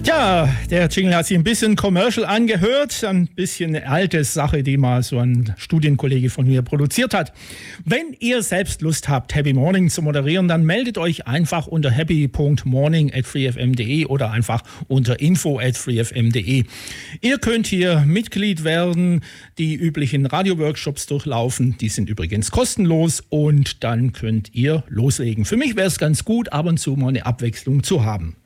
Tja, der Jingle hat sich ein bisschen commercial angehört, ein bisschen eine alte Sache, die mal so ein Studienkollege von mir produziert hat. Wenn ihr selbst Lust habt, Happy Morning zu moderieren, dann meldet euch einfach unter happy.morning@freefm.de oder einfach unter info@freefm.de. Ihr könnt hier Mitglied werden, die üblichen Radio-Workshops durchlaufen, die sind übrigens kostenlos und dann könnt ihr loslegen. Für mich wäre es ganz gut, ab und zu mal eine Abwechslung zu haben.